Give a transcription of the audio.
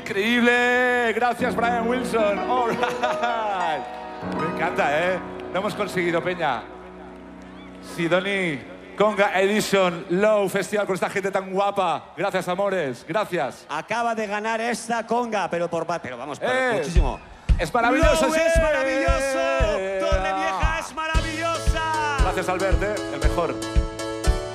Increíble. Gracias, Brian Wilson. All right. Me encanta, ¿eh? Lo hemos conseguido, Peña. Sidoní Conga Edition Low Festival con esta gente tan guapa. Gracias, amores. Gracias. Acaba de ganar esta conga, pero vamos, por muchísimo. Es maravilloso. Low es maravilloso. Torrevieja es maravillosa. Gracias, Albert, el mejor.